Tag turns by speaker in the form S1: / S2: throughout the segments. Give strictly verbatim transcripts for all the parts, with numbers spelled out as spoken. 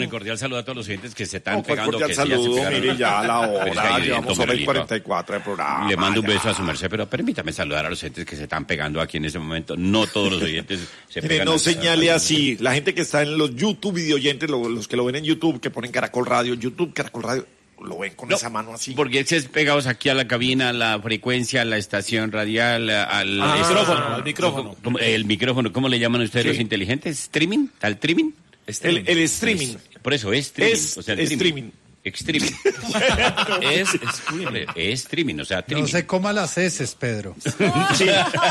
S1: el cordial saludo a todos los oyentes que se están
S2: No, pues
S1: pegando.
S2: cordial
S1: que
S2: saludo,
S1: sí, ya se
S2: mire, ya a la
S1: Pero es que
S2: hora,
S1: hay
S2: llevamos
S1: evento,
S2: hora y
S1: Miguelito.
S2: cuarenta y cuatro de programa.
S1: Le mando un
S2: ya.
S1: beso a su merced, pero permítame saludar a los oyentes que se están pegando aquí en este momento. No todos los oyentes se
S2: Mire,
S1: pegan.
S2: no
S1: al-
S2: señale
S1: al-
S2: así. La gente que está en los YouTube video oyentes, lo- los que lo ven en YouTube, que ponen Caracol Radio, YouTube, Caracol Radio, lo ven con
S1: No,
S2: esa mano así.
S1: Porque es pegados aquí a la cabina, a la frecuencia, a la estación radial, al
S2: Ah,
S3: micrófono, al micrófono.
S1: ¿Cómo- El micrófono, ¿cómo le llaman ustedes
S2: Sí.
S1: los inteligentes? ¿Streaming? ¿Al streaming?
S2: El, el streaming.
S1: Por eso es streaming.
S2: Es
S1: o sea, el
S2: streaming.
S1: Streaming. es streaming. Es streaming, o sea,
S4: No
S1: streaming.
S4: se coma las heces, Pedro.
S2: Sí.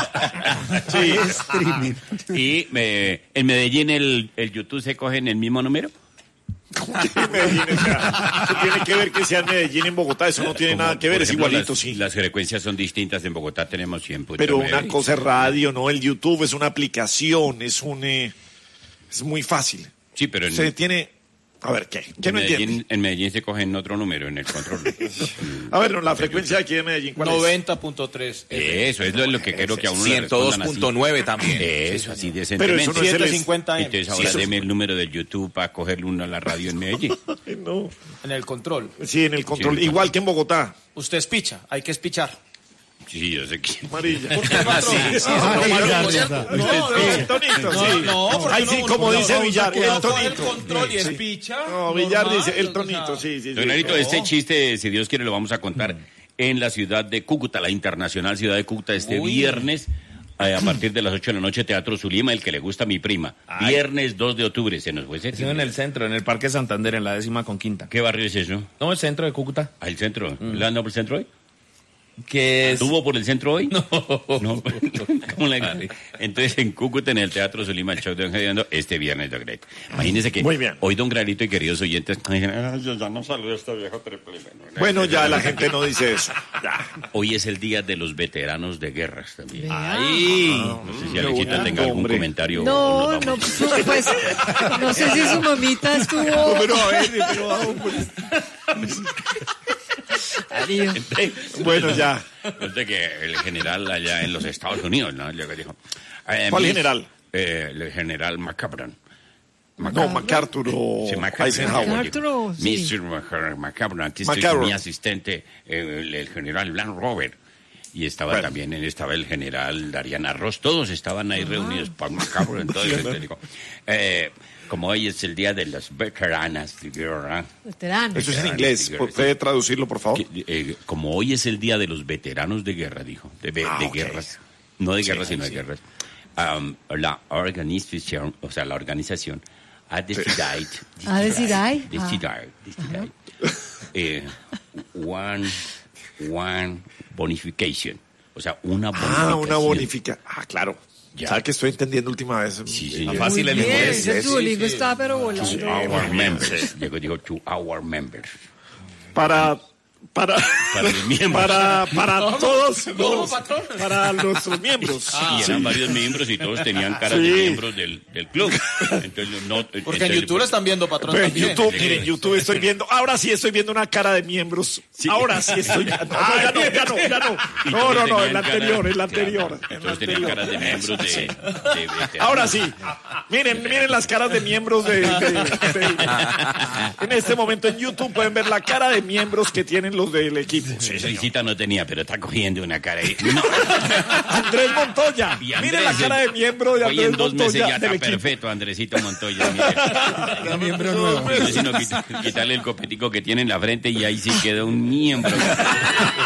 S2: Sí.
S4: Streaming.
S1: Y eh, en Medellín el, el YouTube se coge en el mismo número.
S2: Medellín, o sea, eso tiene que ver que sea en Medellín, en Bogotá, eso no tiene
S1: Como,
S2: nada que ver,
S1: por
S2: es
S1: ejemplo,
S2: igualito,
S1: las,
S2: sí.
S1: Las frecuencias son distintas. En Bogotá tenemos cien punto
S2: Pero
S1: nueve.
S2: una cosa es radio, no, el YouTube es una aplicación, es un... eh, es muy fácil.
S1: Sí, pero en,
S2: Se tiene... A ver, ¿qué? ¿Qué
S1: en
S2: no entiende?
S1: Medellín, en Medellín se coge en otro número, en el control.
S2: A ver, no, la frecuencia de aquí de Medellín, ¿cuál es?
S3: noventa punto tres.
S1: Eso es lo, lo que quiero que a uno le
S5: ciento dos
S1: respondan
S5: punto
S1: así.
S5: nueve también.
S1: Eso, así
S2: Pero
S1: decentemente.
S2: eso no es el...
S3: ciento cincuenta M.
S1: Entonces
S2: Sí,
S1: ahora
S2: eso-
S1: deme el número de YouTube para cogerle uno a la radio en Medellín.
S2: No.
S3: En el control.
S2: Sí, en el control,
S1: Sí.
S2: igual que en Bogotá.
S3: Usted espicha, hay que espichar.
S1: Sí, yo sé que...
S2: Amarilla.
S5: Así.
S4: Ay, ya, ya,
S2: No, no, el tonito, sí.
S3: porque
S2: Ahí
S3: no,
S2: sí,
S3: uno
S2: como
S3: no,
S2: dice
S3: no,
S2: Villar,
S3: uno
S2: el
S3: coge el
S2: tonito.
S3: control y
S2: Sí.
S3: espicha.
S2: No, Villar
S3: normal,
S2: dice el
S3: o sea,
S2: tonito, sí, sí, sí.
S1: Don Larito,
S3: No.
S1: este chiste, si Dios quiere, lo vamos a contar en la ciudad de Cúcuta, la internacional ciudad de Cúcuta, este
S3: Uy.
S1: viernes, eh, a partir de las ocho de la noche, Teatro Zulima, el que le gusta a mi prima. Viernes dos de octubre, se nos fue
S5: Sí,
S1: Sergio.
S5: en el centro, en el Parque Santander, en la décima con quinta.
S1: ¿Qué barrio es eso?
S5: No, el centro de Cúcuta.
S1: ¿Al centro? ¿Le andado por el centro hoy?
S5: Que es...
S1: ¿Estuvo por el centro hoy? No. ¿Cómo le- Entonces, en Cúcuta, en el Teatro Zulima, el show de Don Gerardo, este viernes, Don Grelito. Imagínense que
S2: Muy bien.
S1: hoy Don Grelito y queridos oyentes, dicen, "Ay, yo ya no saludo a este viejo triple".
S2: Bueno, ya la gente no dice eso. Ya.
S1: Hoy es el día de los veteranos de guerras también.
S5: Ahí.
S1: No sé si Alexita tenga algún
S2: hombre.
S1: comentario. o
S6: No,
S1: nos
S6: no,
S1: vamos.
S6: pues, no sé si su mamita estuvo...
S2: Pero a ver, pero a ver, pues.
S6: Darío.
S2: Bueno, ya.
S1: Desde que el general allá en los Estados Unidos, ¿no? Llegó y dijo, eh,
S2: ¿Cuál
S1: mis-
S2: general?
S1: Eh, el general McCabron.
S2: No, MacArthur o
S1: Sí, McCabron.
S2: Eisenhower.
S6: MacArthur, o- sí.
S1: mister Mac- McCabron, aquí estoy
S2: McCabron.
S1: con mi asistente, eh, el, el general Blan Robert. Y estaba
S2: Bueno.
S1: también, estaba el general Dariana Ross, todos estaban ahí reunidos para McCabron. Entonces, este, dijo, eh, como hoy es el día de las veteranas de guerra,
S6: Veterano.
S2: Eso es en inglés. ¿Puede traducirlo, por favor?
S1: que, eh, como hoy es el día de los veteranos de guerra, dijo, de, ve-
S2: Ah,
S1: de
S2: ok.
S1: guerras, no de
S2: Sí,
S1: guerras, sino
S2: sí.
S1: de guerras. Um, la organización, o sea, la organización ha decidido,
S6: Ha decidido.
S1: decidido, decidido, eh, one, one bonification, o sea, una bonificación.
S2: Ah, una bonifica. Ah, claro.
S1: Ya.
S2: ¿Sabes que estoy entendiendo última vez?
S1: Sí,
S2: Eh,
S1: señor.
S5: Fácil el
S6: Bien,
S5: inglés.
S6: ese
S2: sí,
S6: Duolingo
S2: sí.
S6: está pero volando.
S1: To our members. Digo, digo, to our members.
S2: Para... Para,
S1: Para los miembros.
S2: para, para todos,
S3: no,
S2: los-
S3: patrón.
S2: para nuestros miembros.
S1: Y eran varios miembros y todos tenían caras
S2: Sí.
S1: de miembros del, del club. Entonces, no,
S3: Porque en
S1: entonces,
S3: YouTube lo están viendo, patrón.
S2: Pues en
S3: también.
S2: YouTube, miren, en YouTube estoy viendo, ahora sí estoy viendo una cara de miembros. Ahora sí estoy. No, no, ya no, ya no, ya no.
S1: Y
S2: No,
S1: todos
S2: no, no,
S1: tenían
S2: el anterior,
S1: cara-
S2: el anterior.
S1: claro,
S2: el
S1: todos tenían
S2: anterior.
S1: caras de miembros de, de veteranos.
S2: Ahora sí. Miren, miren las caras de miembros de, de- de- En este momento en YouTube pueden ver la cara de miembros que tienen los del equipo. Sí, señor.
S1: Felicita no tenía, pero está cogiendo una cara ahí. No.
S2: Andrés Montoya.
S1: Y Andrés,
S2: Miren la cara de miembro de
S1: hoy
S2: Andrés
S1: en dos meses
S2: Montoya
S1: ya está
S2: del equipo.
S1: perfecto, Andresito Montoya. Mire.
S4: Era miembro nuevo.
S1: No, sino quit- quitarle el copetico que tiene en la frente y ahí sí queda un miembro.